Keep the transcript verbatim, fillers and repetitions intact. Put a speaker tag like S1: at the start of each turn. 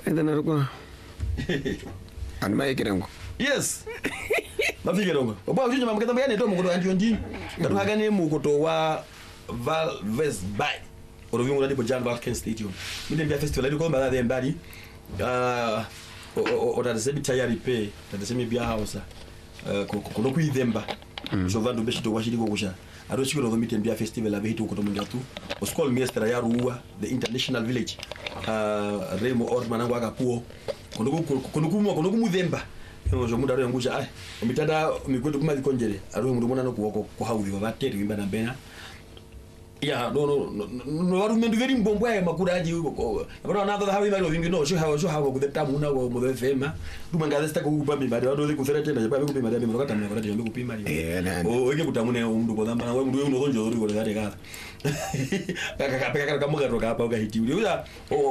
S1: Eda naruko. Anma ekirango.
S2: Yes. Mafike rongo. Oba ujunye mamketa mbaya neto mukoto anti onji. Katu hagane mukoto wa Val Vesby. Orovi ngula dipo Jan Valken Stadium. Mide mbia festival edi kwa mbada de mbadi. Ah o ta sebi tayari pe, ta sebi bia house. Eh kono ku idemba. Jovando beshito washidi ko kusha. Ado chiko no mite mbia festival abe hitu koto mungatu. O school miestra ya Ruwa, the International Village. Ah Remo Ortman ngwa kapuo. Kono ku kono ku kono ku mudemba. Yo muda ro ngusha ai. Omitada mikwetu kuma likonjere. Aro mundu mona no kuoko ko hauvi babateri imba na bena. Yeah, no, no, no, no. Waru mendu very mbombo ya makuraji uko. Abana na nda hawi balo vingi no, sho hawo sho hawo kudeta muna wo mo fema. Dumanga zesta ko kupa mimba, wado le kuferete na jababe kupima mimi rokata mimi rokata mimi kupima ni.
S1: Eh, na.
S2: O weke kutamune umdu bodamba we mdu uno donjo uri ko gare ga. Kaka kaka kaka kama roka pa ga hiti. Uri ya.